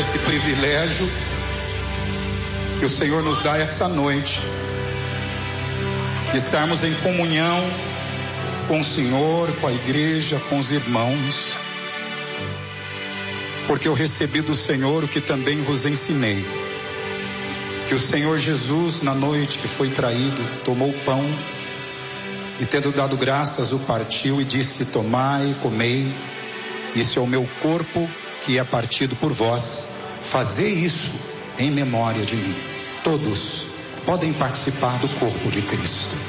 esse privilégio que o Senhor nos dá essa noite, de estarmos em comunhão com o Senhor, com a igreja, com os irmãos, porque eu recebi do Senhor o que também vos ensinei, que o Senhor Jesus, na noite que foi traído, tomou o pão e, tendo dado graças, o partiu e disse: tomai, comei, isso é o meu corpo que é partido por vós, fazei isso em memória de mim. Todos podem participar do corpo de Cristo.